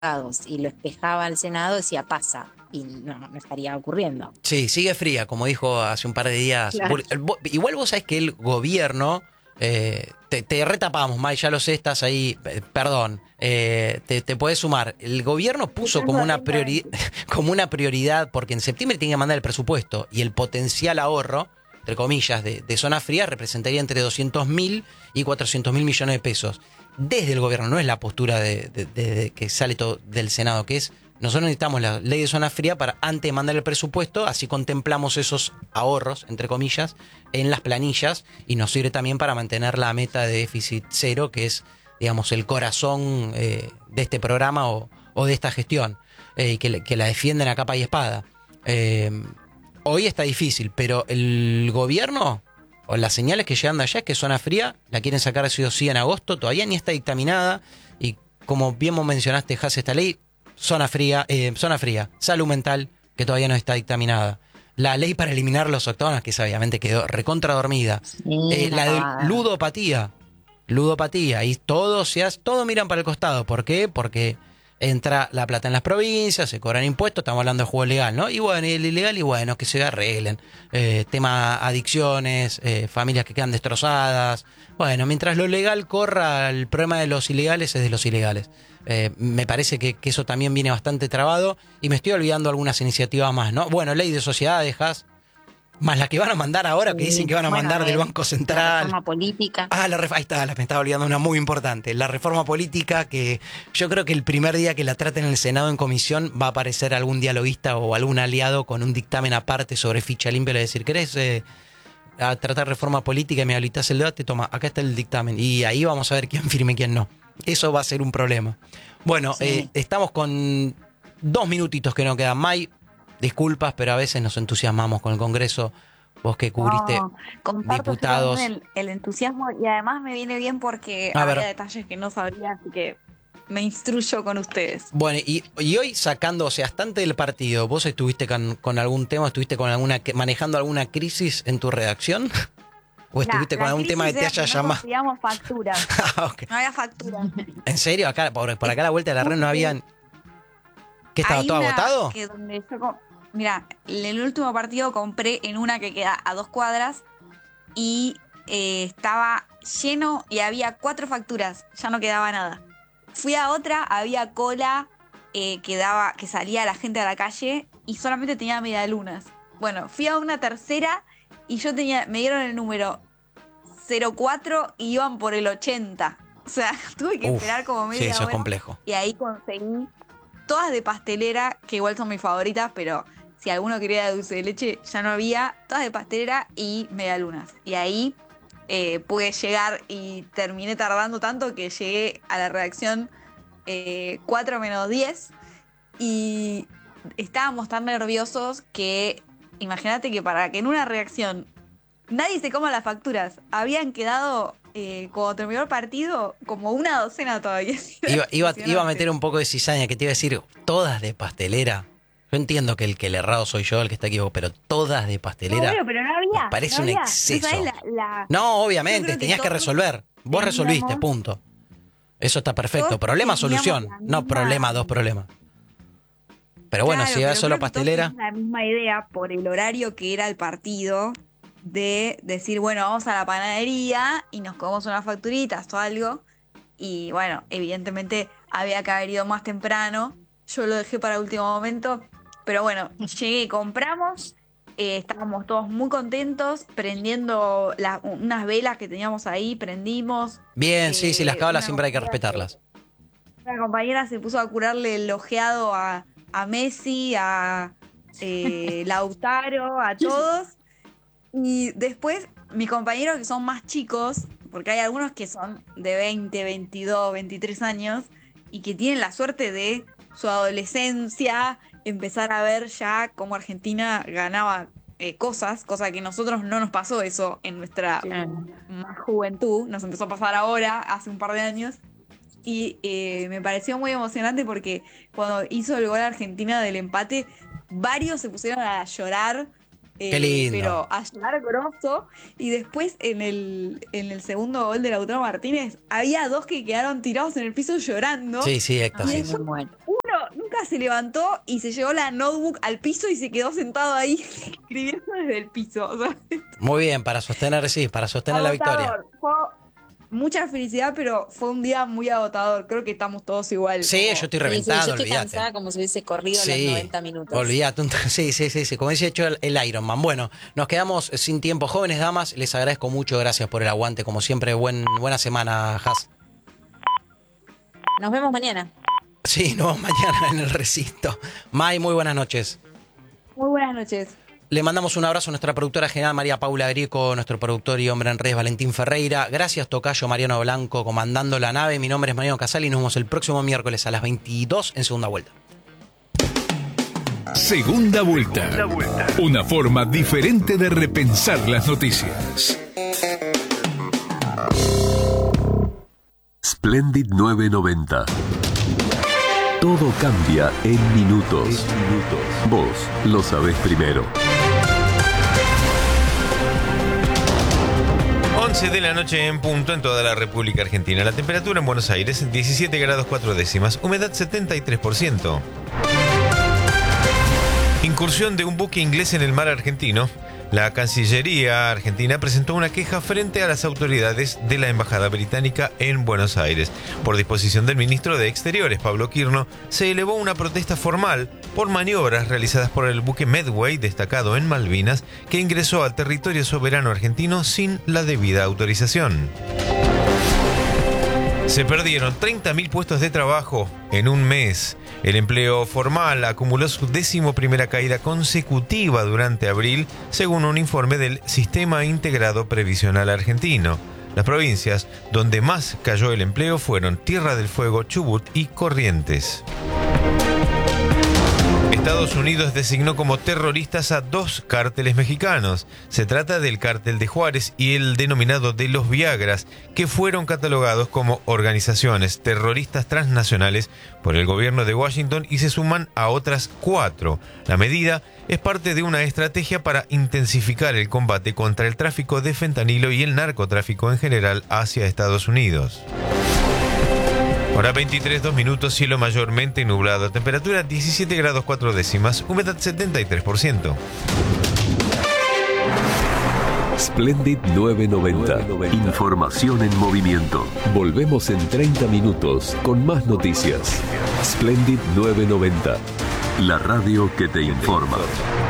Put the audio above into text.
y lo espejaba al Senado, decía pasa, y no estaría ocurriendo. Sí, sigue fría, como dijo hace un par de días. Claro. Igual vos sabés que el gobierno, te retapamos, May, ya lo sé, estás ahí, perdón, te podés sumar. El gobierno puso Estando como una prioridad, porque en septiembre tiene que mandar el presupuesto y el potencial ahorro, entre comillas, de zona fría representaría entre 200.000 y 400.000 millones de pesos. Desde el gobierno, no es la postura de que sale todo del Senado, que es: nosotros necesitamos la ley de zona fría para antes de mandar el presupuesto, así contemplamos esos ahorros, entre comillas, en las planillas, y nos sirve también para mantener la meta de déficit cero, que es, digamos, el corazón de este programa o de esta gestión, y que la defienden a capa y espada. Hoy está difícil, pero el gobierno, o las señales que llegan de allá, es que zona fría la quieren sacar sí o sí en agosto, todavía ni está dictaminada, y como bien vos mencionaste, Jas, esta ley, zona fría, salud mental, que todavía no está dictaminada. La ley para eliminar los octógonos, que obviamente quedó recontra dormida. Sí, una La de pavada. ludopatía, y todos miran para el costado. ¿Por qué? Porque entra la plata en las provincias, se cobran impuestos, estamos hablando de juego legal, ¿no? Y bueno, y el ilegal, y bueno, que se arreglen. Tema adicciones, familias que quedan destrozadas. Bueno, mientras lo legal corra, el problema de los ilegales es de los ilegales. Me parece que eso también viene bastante trabado, y me estoy olvidando algunas iniciativas más, ¿no? Bueno, ley de sociedades, más la que van a mandar ahora, que dicen Sí. que van a Bueno, mandar del Banco la Central. reforma política. Ah, ahí está, me estaba olvidando una muy importante. La reforma política, que yo creo que el primer día que la traten en el Senado en comisión va a aparecer algún dialoguista o algún aliado con un dictamen aparte sobre ficha limpia. Le va a decir: ¿querés a tratar reforma política y me habilitas el debate? Toma, acá está el dictamen. Y ahí vamos a ver quién firme y quién no. Eso va a ser un problema. Bueno, Sí. estamos con 2 minutitos que no quedan. May, disculpas, pero a veces nos entusiasmamos con el Congreso. Vos que cubriste No, comparto yo también diputados. el entusiasmo y además me viene bien porque A había ver, detalles que no sabía, así que me instruyo con ustedes. bueno, y hoy sacando, o sea, bastante del partido, ¿vos estuviste con algún tema, estuviste con manejando alguna crisis en tu redacción? ¿O estuviste con La algún tema que crisis te era haya que no llamado? conseguíamos facturas, Ah, ok. no había facturas. ¿En serio? Acá, por acá a la vuelta de la red no Porque habían. ¿Qué estaba hay todo una agotado? que donde mira, en el último partido compré en una que queda a 2 cuadras y estaba lleno y había 4 facturas, ya no quedaba nada. Fui a otra, había cola que salía la gente a la calle y solamente tenía medialunas. Bueno, fui a una tercera y me dieron el número 04 y iban por el 80. O sea, tuve que esperar Uf, como sí, media eso es hora complejo. y ahí conseguí todas de pastelera, que igual son mis favoritas, pero si alguno quería de dulce de leche, ya no había, todas de pastelera y medialunas. Y ahí pude llegar y terminé tardando tanto que llegué a la redacción 4 menos 10 y estábamos tan nerviosos que imagínate que para que en una redacción nadie se coma las facturas, habían quedado, cuando terminó el partido, como una docena todavía. Era Iba a meter impresionante. un poco de cizaña, que te iba a decir, todas de pastelera. Yo entiendo que el errado soy yo, el que está equivocado, pero todas de No, pastelera bueno, pero me no parece un había. No sabés exceso. la. No, Yo obviamente, creo que tenías que todos resolver. Vos resolviste, teníamos, punto. Eso está perfecto. todos Problema, teníamos solución. la No misma. problema, dos problemas. Pero bueno, si Claro, es pero solo creo que todos pastelera. teníamos la misma idea por el horario que era el partido de decir, bueno, vamos a la panadería y nos comemos unas facturitas o algo. Y bueno, evidentemente había que haber ido más temprano. Yo lo dejé para último momento. Pero bueno, llegué, compramos. Estábamos todos muy contentos, prendiendo unas velas que teníamos ahí, prendimos. Bien, sí, sí, las cábalas Una siempre hay que compañera respetarlas. una compañera se puso a curarle el ojeado a Messi, a Lautaro, a todos. Y después, mis compañeros que son más chicos, porque hay algunos que son de 20, 22, 23 años, y que tienen la suerte de su adolescencia, empezar a ver ya cómo Argentina ganaba cosas, cosa que nosotros no nos pasó eso en nuestra Claro. más juventud, nos empezó a pasar ahora, hace un par de años. Y me pareció muy emocionante porque cuando hizo el gol Argentina del empate, varios se pusieron a llorar, Qué lindo. pero a llorar grosso. Y después en el segundo gol de Lautaro Martínez, había dos que quedaron tirados en el piso llorando. Sí, sí, Y éxtasis. Ay, me después muero. nunca se levantó y se llevó la notebook al piso y se quedó sentado ahí escribiendo desde el piso. O sea, Muy bien, para sostener la victoria. agotador. Fue mucha felicidad, pero fue un día muy agotador. Creo que estamos todos igual. Sí, yo estoy Sí, reventado, yo estoy olvídate. cansada como si hubiese corrido los 90 minutos. Olvídate. Sí. Como dice hecho el Ironman. Bueno, nos quedamos sin tiempo. Jóvenes damas, les agradezco mucho. Gracias por el aguante. Como siempre, buena semana, Has. Nos vemos mañana. Sí, nos vemos mañana en el recinto. May, muy buenas noches. Muy buenas noches. Le mandamos un abrazo a nuestra productora general María Paula Grieco, nuestro productor y hombre en redes Valentín Ferreira. Gracias, tocayo Mariano Blanco, comandando la nave. Mi nombre es Mariano Casal y nos vemos el próximo miércoles a las 22 en Segunda Vuelta. Segunda Vuelta. Una forma diferente de repensar las noticias. Splendid 990. Todo cambia en minutos. Vos lo sabés primero. 11 de la noche en punto en toda la República Argentina. La temperatura en Buenos Aires, 17 grados 4 décimas. Humedad 73%. Incursión de un buque inglés en el mar argentino. La Cancillería argentina presentó una queja frente a las autoridades de la Embajada Británica en Buenos Aires. Por disposición del ministro de Exteriores, Pablo Quirno, se elevó una protesta formal por maniobras realizadas por el buque Medway, destacado en Malvinas, que ingresó al territorio soberano argentino sin la debida autorización. Se perdieron 30.000 puestos de trabajo en un mes. El empleo formal acumuló su 11ª caída consecutiva durante abril, según un informe del Sistema Integrado Previsional Argentino. Las provincias donde más cayó el empleo fueron Tierra del Fuego, Chubut y Corrientes. Estados Unidos designó como terroristas a 2 cárteles mexicanos. Se trata del cártel de Juárez y el denominado de los Viagras, que fueron catalogados como organizaciones terroristas transnacionales por el gobierno de Washington y se suman a otras 4. La medida es parte de una estrategia para intensificar el combate contra el tráfico de fentanilo y el narcotráfico en general hacia Estados Unidos. Hora 23, 2 minutos, cielo mayormente nublado, temperatura 17 grados 4 décimas, humedad 73%. Splendid 990. Información en movimiento. Volvemos en 30 minutos con más noticias. Splendid 990. La radio que te informa.